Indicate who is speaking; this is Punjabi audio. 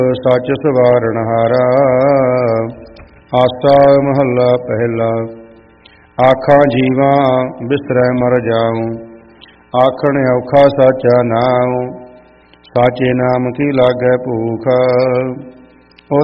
Speaker 1: ਸੱਚ ਸਵਾਰਨ ਹਾਰਾ। ਆਸਾ ਮਹੱਲਾ ਪਹਿਲਾ। ਆਖਾਂ ਜੀਵਾਂ ਬਿਸਰੈ ਮਰ ਜਾਉ, ਆਖਣ ਔਖਾ ਸਾਚਾ ਨਾਉ। ਸਾਚੇ ਨਾਮ ਕੀ ਲਾਗੈ ਭੂਖ,